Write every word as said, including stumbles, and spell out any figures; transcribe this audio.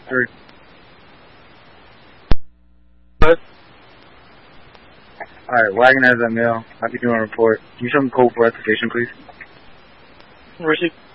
Three. What? Alright, Wagon has that mail. I'll be doing a report. Can you show me code for application, please? Receive.